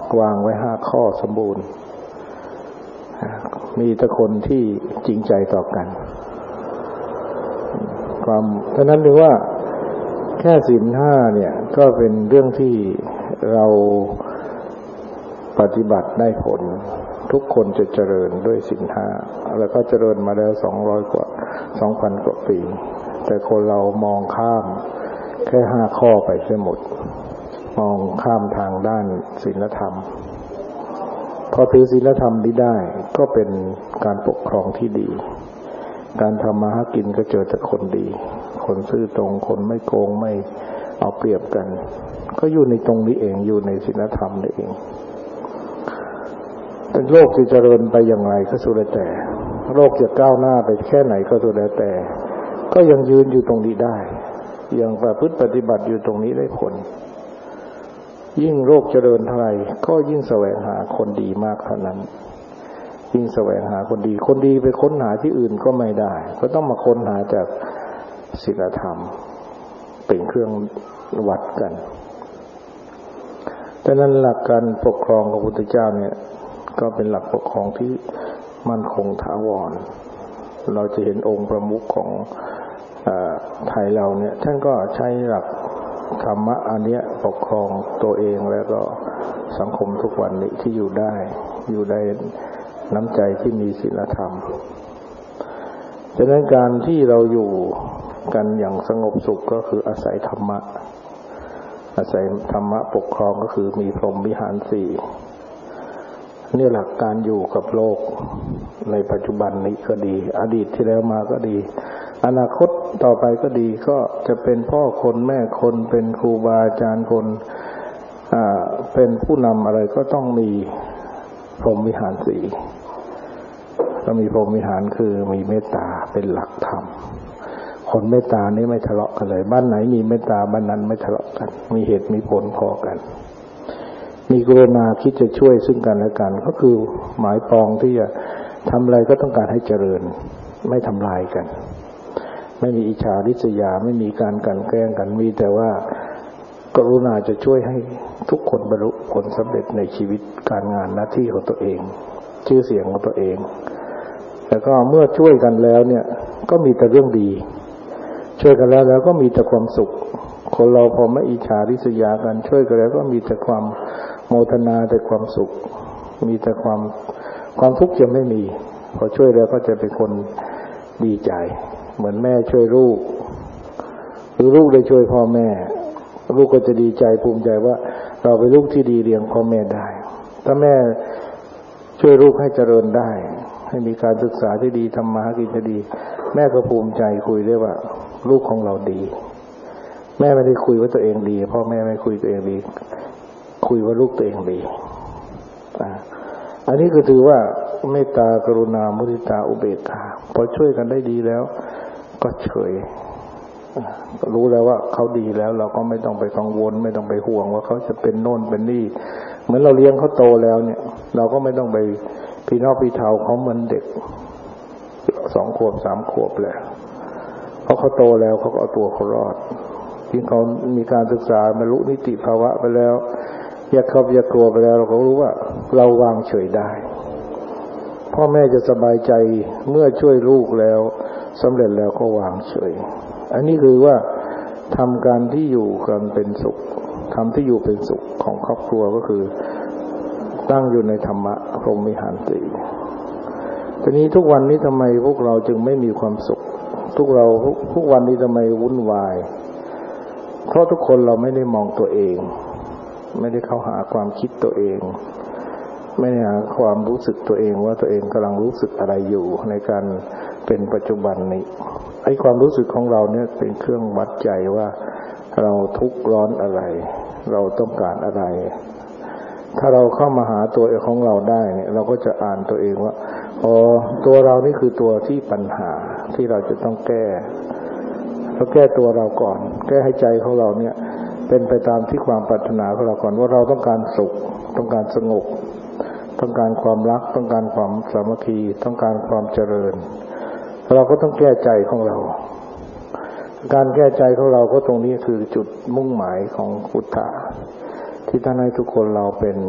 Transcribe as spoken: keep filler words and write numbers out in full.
วางไว้ห้าข้อสมบูรณ์มีแต่คนที่จริงใจต่อกันความฉะนั้นหรือว่าแค่ศีลห้าเนี่ยก็เป็นเรื่องที่เราปฏิบัติได้ผลทุกคนจะเจริญด้วยศีลห้าแล้วก็เจริญมาแล้วสองร้อยกว่าสองพันกว่าปีแต่คนเรามองข้ามแค่ห้าข้อไปเสียหมดมองข้ามทางด้านศีลธรรมพอถือศีลธรรมนี้ได้ก็เป็นการปกครองที่ดีการทำมาหากินก็เจอแต่คนดีคนซื่อตรงคนไม่โกงไม่เอาเปรียบกันก็อยู่ในตรงนี้เองอยู่ในศีลธรรมนี่เองแต่โลกจะเจริญไปอย่างไรก็สุดแต่โลกจะก้าวหน้าไปแค่ไหนก็สุดแต่ก็ยังยืนอยู่ตรงนี้ได้ยังประพฤติปฏิบัติอยู่ตรงนี้ได้ผลยิ่งโลกเจริญเท่าไหร่ก็ยิ่งแสวงหาคนดีมากเท่านั้นยิ่งแสวงหาคนดีคนดีไปค้นหาที่อื่นก็ไม่ได้ก็ต้องมาค้นหาจากศีลธรรมเป็นเครื่องวัดกันดังนั้นหลักการปกครองของพระพุทธเจ้าเนี่ยก็เป็นหลักปกครองที่มั่นคงถาวรเราจะเห็นองค์ประมุขของไทยเราเนี่ยท่านก็ใช้หลักธรรมะอันเนี้ยปกครองตัวเองแล้วก็สังคมทุกวันนี้ที่อยู่ได้อยู่ได้น้ำใจที่มีศีลธรรมฉะนั้นการที่เราอยู่กันอย่างสงบสุขก็คืออาศัยธรรมะอาศัยธรรมะปกครองก็คือมีพรหมวิหารสี่นี่หลักการอยู่กับโลกในปัจจุบันนี้ก็ดีอดีตที่แล้วมาก็ดีอนาคตต่อไปก็ดีก็จะเป็นพ่อคนแม่คนเป็นครูบาอาจารย์คนอ่าเป็นผู้นำอะไรก็ต้องมีพรหมวิหารสี่ก็มีพรหมวิหารคือมีเมตตาเป็นหลักธรรมคนเมตตานี่ไม่ทะเลาะกันเลยบ้านไหนมีเมตตาบ้านนั้นไม่ทะเลาะกันมีเหตุมีผลพอกันมีกรุณาคิดจะช่วยซึ่งกันและกันก็คือหมายปองที่จะทำอะไรก็ต้องการให้เจริญไม่ทำลายกันไม่มีอิจฉาริษยาไม่มีการกลั่นแกล้งกันมีแต่ว่ากรุณาจะช่วยให้ทุกคนบรรลุผลสำเร็จในชีวิตการงานหน้าที่ของตัวเองชื่อเสียงของตัวเองแล้วก็เมื่อช่วยกันแล้วเนี่ยก็มีแต่เรื่องดีช่วยกันแล้วแล้วก็มีแต่ความสุขคนเราพอไม่อิจฉาริษยากันช่วยกันแล้วก็มีแต่ความโมทนาแต่ความสุขมีแต่ความความทุกข์จะไม่มีพอช่วยแล้วก็จะเป็นคนดีใจเหมือนแม่ช่วยลูกหรือลูกได้ช่วยพ่อแม่ลูกก็จะดีใจภูมิใจว่าเราเป็นลูกที่ดีเลี้ยงพ่อแม่ได้ถ้าแม่ช่วยลูกให้เจริญได้ให้มีการศึกษาที่ดีทำมาหากินที่ดีแม่ก็ภูมิใจคุยได้ว่าลูกของเราดีแม่ไม่ได้คุยว่าตัวเองดีพ่อแม่ไม่คุยตัวเองดีคุยว่าลูกตัวเองดีอันนี้ก็ถือว่าเมตตากรุณามุทิตาอุเบกขาพอช่วยกันได้ดีแล้วก็เฉยรู้แล้วว่าเขาดีแล้วเราก็ไม่ต้องไปกังวลไม่ต้องไปห่วงว่าเขาจะเป็นโน่นเป็นนี่เหมือนเราเลี้ยงเขาโตแล้วเนี่ยเราก็ไม่ต้องไปพี่นอกพี่เทาเขาเหมือนเด็กสองขวบสามขวบแหละเพราะเขาโตแล้วเขาก็เอาตัวเขารอดที่เขามีการศึกษาบรรลุนิติภาวะไปแล้วแยกครอบแยกครัวไปแล้วเราก็รู้ว่าเราวางเฉยได้พ่อแม่จะสบายใจเมื่อช่วยลูกแล้วสำเร็จแล้วก็วางเฉยอันนี้คือว่าทำการที่อยู่กันเป็นสุขทำที่อยู่เป็นสุขของครอบครัวก็คือตั้งอยู่ในธรรมะพรหมวิหารสี่ทีนี้ทุกวันนี้ทำไมพวกเราจึงไม่มีความสุขทุกเราทุกวันนี้ทำไมวุ่นวายเพราะทุกคนเราไม่ได้มองตัวเองไม่ได้เข้าหาความคิดตัวเองไม่ได้หาความรู้สึกตัวเองว่าตัวเองกำลังรู้สึกอะไรอยู่ในการเป็นปัจจุบันนี้ไอ้ความรู้สึกของเราเนี่ยเป็นเครื่องวัดใจว่าเราทุกข์ร้อนอะไรเราต้องการอะไรถ้าเราเข้ามาหาตัวเองของเราได้เนี่ยเราก็จะอ่านตัวเองว่าอ๋อตัวเรานี่คือตัวที่ปัญหาที่เราจะต้องแก้เราแก้ตัวเราก่อนแก้ให้ใจของเราเนี่ยเป็นไปตามที่ความปรารถนาของเราก่อนว่าเราต้องการสุขต้องการสงบต้องการความรักต้องการความสามัคคีต้องการความเจริญเราก็ต้องแก้ใจของเราการแก้ใจของเราก็ตรงนี้คือจุดมุ่งหมายของพุทธะที่ท่านให้ทุกคนเราเป็น